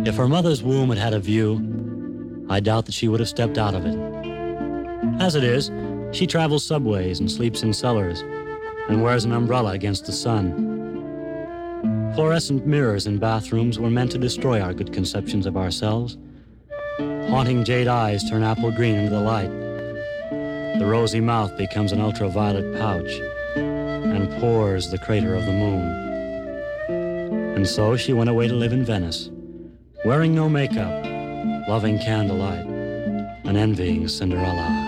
If her mother's womb had had a view, I doubt that she would have stepped out of it. As it is, she travels subways and sleeps in cellars and wears an umbrella against the sun. Fluorescent mirrors in bathrooms were meant to destroy our good conceptions of ourselves. Haunting jade eyes turn apple green into the light. The rosy mouth becomes an ultraviolet pouch and pours the crater of the moon. And so she went away to live in Venice, wearing no makeup, loving candlelight, and envying Cinderella.